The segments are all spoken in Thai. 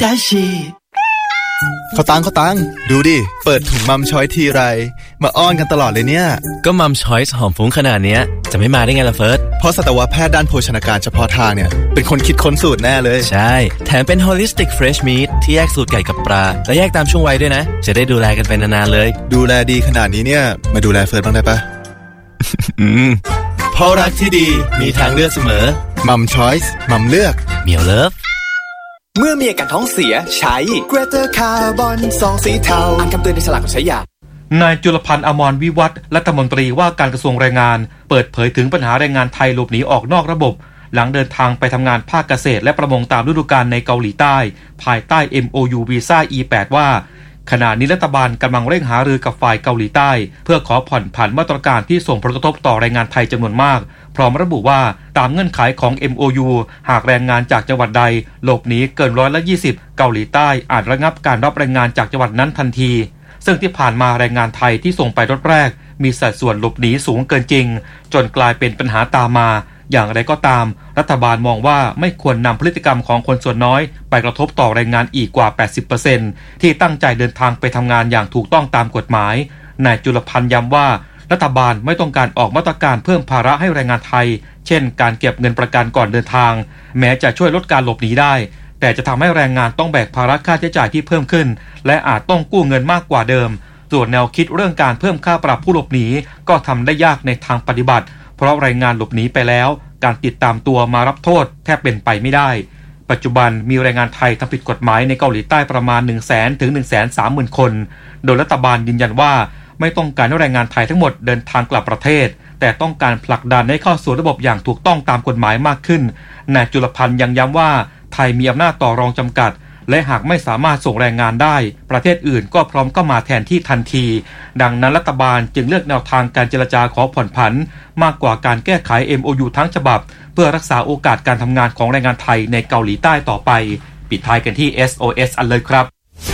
ดาชิเขาตังดูดิเปิดถุงมัมช้อยทีไรมาอ้อนกันตลอดเลยเนี่ยก็มัมช้อยส์หอมฟุ้งขนาดเนี้ยจะไม่มาได้ไงล่ะเฟิร์สเพราะสัตวแพทย์ด้านโภชนาการเฉพาะทางเนี่ยเป็นคนคิดค้นสูตรแน่เลยใช่แถมเป็น holistic fresh meat ที่แยกสูตรไก่กับปลาและแยกตามช่วงวัยด้วยนะจะได้ดูแลกันไปนานๆเลยดูแลดีขนาดนี้เนี่ยมาดูแลเฟิร์สบ้างได้ปะเพราะรักที่ดีมีทางเลือกเสมอมัมช้อยส์มัมเลือกเหมียวเลิฟเมื่อมีอาการท้องเสียใช้ Greater Carbon ซองสีเทาอ่านคำเตือนในฉลากก่อนใช้ยานายจุลพันธ์อมรวิวัฒน์รัฐมนตรีว่าการกระทรวงแรงงานเปิดเผยถึงปัญหาแรงงานไทยหลบหนีออกนอกระบบหลังเดินทางไปทำงานภาคเกษตรและประมงตามฤดูกาลในเกาหลีใต้ภายใต้ MOU Visa E8 ว่าขณะนี้รัฐบาลกำลังเร่งหารือกับฝ่ายเกาหลีใต้เพื่อขอผ่อนผันมาตรการที่ส่งผลกระทบต่อแรงงานไทยจำนวนมากพร้อมระบุว่าตามเงื่อนไขของ MOU หากแรงงานจากจังหวัดใดหลบหนีเกิน120%เกาหลีใต้อาจระงับการรับแรงงานจากจังหวัดนั้นทันทีซึ่งที่ผ่านมาแรงงานไทยที่ส่งไปรถแรกมีสัดส่วนหลบหนีสูงเกินจริงจนกลายเป็นปัญหาตามมาอย่างไรก็ตามรัฐบาลมองว่าไม่ควรนำพฤติกรรมของคนส่วนน้อยไปกระทบต่อแรงงานอีกกว่า 80% ที่ตั้งใจเดินทางไปทำงานอย่างถูกต้องตามกฎหมายนายจุลพันธ์ย้ำว่ารัฐบาลไม่ต้องการออกมาตรการเพิ่มภาระให้แรงงานไทยเช่นการเก็บเงินประกันก่อนเดินทางแม้จะช่วยลดการหลบหนีได้แต่จะทำให้แรงงานต้องแบกภาระค่าใช้จ่ายที่เพิ่มขึ้นและอาจต้องกู้เงินมากกว่าเดิมส่วนแนวคิดเรื่องการเพิ่มค่าปรับผู้หลบหนีก็ทำได้ยากในทางปฏิบัติเพราะแรงงานหลบหนีไปแล้วการติดตามตัวมารับโทษแทบเป็นไปไม่ได้ปัจจุบันมีแรงงานไทยทำผิดกฎหมายในเกาหลีใต้ประมาณ 100,000 ถึง 130,000 คนโดยรัฐบาลยืนยันว่าไม่ต้องการให้แรงงานไทยทั้งหมดเดินทางกลับประเทศแต่ต้องการผลักดันให้เข้าสู่ระบบอย่างถูกต้องตามกฎหมายมากขึ้นนายจุลพันธ์ยังย้ำว่าไทยมีอำนาจต่อรองจำกัดและหากไม่สามารถส่งแรงงานได้ประเทศอื่นก็พร้อมเข้ามาแทนที่ทันทีดังนั้นรัฐบาลจึงเลือกแนวทางการเจรจาขอผ่อนผันมากกว่าการแก้ไข MOU ทั้งฉบับเพื่อรักษาโอกาสการทำงานของแรงงานไทยในเกาหลีใต้ต่อไปปิดท้ายกันที่ SOS Alert ครับ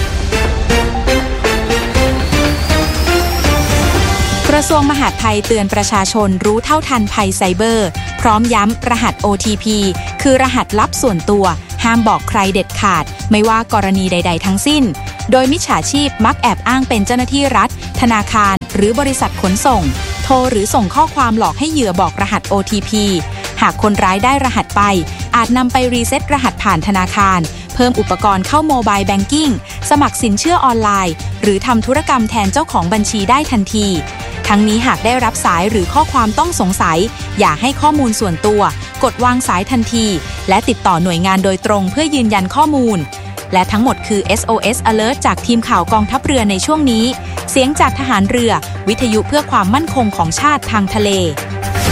กระทรวงมหาดไทยเตือนประชาชนรู้เท่าทันภัยไซเบอร์พร้อมย้ำรหัส OTP คือรหัสลับส่วนตัวห้ามบอกใครเด็ดขาดไม่ว่ากรณีใดๆทั้งสิ้นโดยมิจฉาชีพมักแอบอ้างเป็นเจ้าหน้าที่รัฐธนาคารหรือบริษัทขนส่งโทรหรือส่งข้อความหลอกให้เหยื่อบอกรหัส OTP หากคนร้ายได้รหัสไปอาจนำไปรีเซ็ตรหัสผ่านธนาคารเพิ่มอุปกรณ์เข้าโมบายแบงกิ้งสมัครสินเชื่อออนไลน์หรือทำธุรกรรมแทนเจ้าของบัญชีได้ทันทีทั้งนี้หากได้รับสายหรือข้อความต้องสงสัยอย่าให้ข้อมูลส่วนตัวกดวางสายทันทีและติดต่อหน่วยงานโดยตรงเพื่อยืนยันข้อมูลและทั้งหมดคือ SOS Alert จากทีมข่าวกองทัพเรือในช่วงนี้เสียงจากทหารเรือวิทยุเพื่อความมั่นคงของชาติทางทะเล